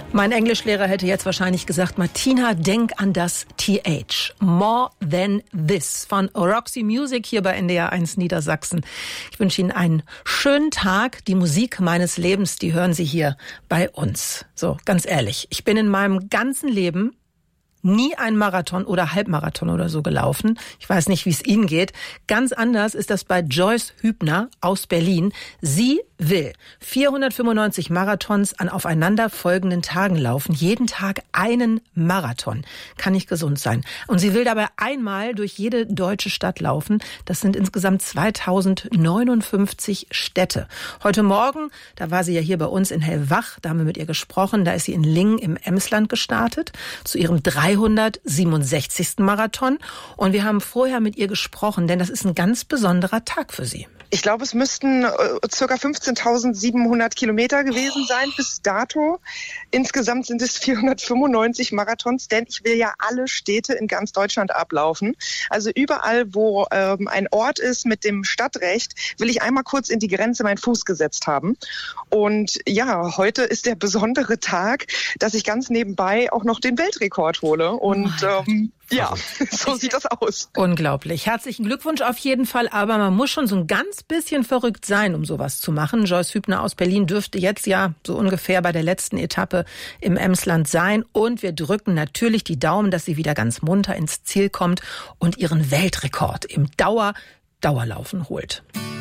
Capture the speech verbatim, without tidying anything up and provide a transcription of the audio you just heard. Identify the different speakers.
Speaker 1: Mein Englischlehrer hätte jetzt wahrscheinlich gesagt, Martina, denk an das T H. More Than This von Roxy Music hier bei N D R eins Niedersachsen. Ich wünsche Ihnen einen schönen Tag. Die Musik meines Lebens, die hören Sie hier bei uns. So, ganz ehrlich, ich bin in meinem ganzen Leben nie ein Marathon oder Halbmarathon oder so gelaufen. Ich weiß nicht, wie es Ihnen geht. Ganz anders ist das bei Joyce Hübner aus Berlin. Sie will vierhundertfünfundneunzig Marathons an aufeinanderfolgenden Tagen laufen. Jeden Tag einen Marathon. Kann nicht gesund sein. Und sie will dabei einmal durch jede deutsche Stadt laufen. Das sind insgesamt zweitausendneunundfünfzig Städte. Heute Morgen, da war sie ja hier bei uns in Hellwach, da haben wir mit ihr gesprochen. Da ist sie in Lingen im Emsland gestartet, zu ihrem dreihundertsiebenundsechzigsten Marathon. Und wir haben vorher mit ihr gesprochen, denn das ist ein ganz besonderer Tag für sie.
Speaker 2: Ich glaube, es müssten äh, ca. fünfzehntausendsiebenhundert Kilometer gewesen sein bis dato. Insgesamt sind es vierhundertfünfundneunzig Marathons, denn ich will ja alle Städte in ganz Deutschland ablaufen. Also überall, wo ähm, ein Ort ist mit dem Stadtrecht, will ich einmal kurz in die Grenze meinen Fuß gesetzt haben. Und ja, heute ist der besondere Tag, dass ich ganz nebenbei auch noch den Weltrekord hole. Und oh ähm, ja, so sieht das aus.
Speaker 1: Unglaublich. Herzlichen Glückwunsch auf jeden Fall. Aber man muss schon so ein ganz bisschen verrückt sein, um sowas zu machen. Joyce Hübner aus Berlin dürfte jetzt ja so ungefähr bei der letzten Etappe im Emsland sein. Und wir drücken natürlich die Daumen, dass sie wieder ganz munter ins Ziel kommt und ihren Weltrekord im Dauer Dauerlaufen holt.